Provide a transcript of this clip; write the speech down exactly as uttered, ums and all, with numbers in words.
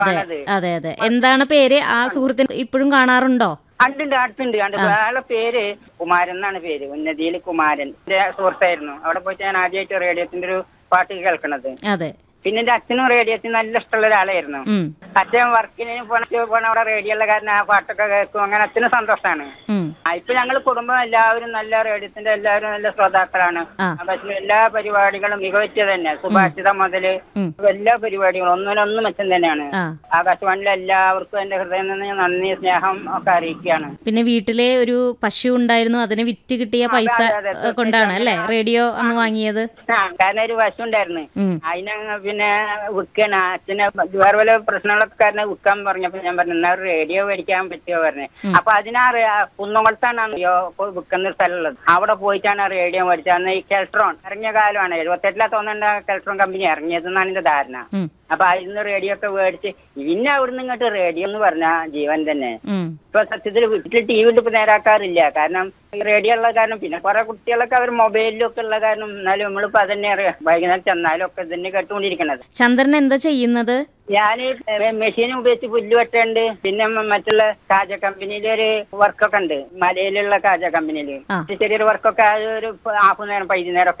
അതെ അതെ. എന്താണ് പേര് ആ സുഹൃത്തിന്? ഇപ്പോഴും കാണാറുണ്ടോ? കണ്ടുണ്ട്, അടുത്തുണ്ട് കണ്ട്. അയാളുടെ പേര് കുമാരൻ എന്നാണ് പേര്. ഉന്നതിയിൽ കുമാരൻ. എന്റെ സുഹൃത്തായിരുന്നു. അവിടെ പോയിട്ട് ഞാൻ ആദ്യമായിട്ട് റേഡിയോത്തിന്റെ ഒരു പാട്ട് കേൾക്കണത്. അതെ. പിന്നെ എന്റെ അച്ഛനും റേഡിയോത്തിന് നല്ല ഇഷ്ടമുള്ള ഒരാളായിരുന്നു. അച്ഛൻ വർക്കിന് പോണ അവിടെ റേഡിയോയുള്ള കാരണം ആ പാട്ടൊക്കെ കേൾക്കും. അങ്ങനെ അച്ഛനും സന്തോഷമാണ്. ഇപ്പൊ ഞങ്ങൾ കുടുംബം എല്ലാവരും നല്ല റേഡിയോത്തിന്റെ എല്ലാവരും നല്ല ശ്രോതാക്കളാണ്. പക്ഷേ എല്ലാ പരിപാടികളും മികവറ്റ തന്നെ. സുഭാഷിതം മുതല് എല്ലാ പരിപാടികളും ഒന്നിനൊന്നും മെച്ചം തന്നെയാണ്. ആകാശവാണിയിലെ എല്ലാവർക്കും എന്റെ ഹൃദയം നിന്ന് നന്ദി, സ്നേഹം ഒക്കെ അറിയിക്കുകയാണ്. പിന്നെ വീട്ടിലെ ഒരു പശു ഉണ്ടായിരുന്നു, അതിന് വിറ്റ് കിട്ടിയ പൈസ കൊണ്ടാണ് അല്ലേ റേഡിയോ അന്ന് വാങ്ങിയത്? ആ, കാരണം ഒരു പശു ഉണ്ടായിരുന്നു. അതിനെ പിന്നെ വിൽക്കണം. അച്ഛനെ വേറെ വല്ല പ്രശ്നങ്ങളൊക്കെ കാരണം വിൽക്കാൻ പറഞ്ഞപ്പോ ഞാൻ പറഞ്ഞു എന്നാ റേഡിയോ മേടിക്കാൻ പറ്റുമോ പറഞ്ഞു. അപ്പൊ അതിനാ കുന്നംകുളത്താണ് വിൽക്കുന്ന സ്ഥലമുള്ളത്. അവിടെ പോയിട്ടാണ് റേഡിയോ മേടിച്ചത്. അന്ന് ഈ കെൽട്രോൺ ഇറങ്ങിയ കാലമാണ്. എഴുപത്തെട്ടിലാ തോന്നേണ്ട കെൽട്രോൺ കമ്പനി ഇറങ്ങിയതെന്നാണ് എന്റെ ധാരണ. അപ്പൊ അതിന്ന് റേഡിയോ ഒക്കെ മേടിച്ച് പിന്നെ അവിടുന്ന് ഇങ്ങോട്ട് റേഡിയോ എന്ന് പറഞ്ഞ ജീവൻ തന്നെ. ഇപ്പൊ സത്യത്തിൽ വീട്ടിൽ ടി വി ഇപ്പൊ നേരാക്കാറില്ല. കാരണം റേഡിയോ ഉള്ള കാരണം. പിന്നെ കുറെ കുട്ടികളൊക്കെ അവർ മൊബൈലിലും ഒക്കെ ഉള്ള കാരണം. എന്നാലും നമ്മളിപ്പോ അതന്നെ അറിയാം. വൈകുന്നേരം ചെന്നാലും ഒക്കെ തന്നെ കേട്ടുകൊണ്ടിരിക്കണത്. ചന്ദ്രൻ എന്താ ചെയ്യുന്നത്? ഞാന് മെഷീൻ ഉപയോഗിച്ച് പുല്ല് വെട്ടുണ്ട്. പിന്നെ മറ്റുള്ള കാജ കമ്പനിയിലെ ഒരു വർക്കൊക്കെ ഉണ്ട്. മലയിലുള്ള കാജ കമ്പനിയില് ചെറിയൊരു വർക്കൊക്കെ ഒരു ഹാഫ് നേരം വൈകുന്നേരം ഒക്കെ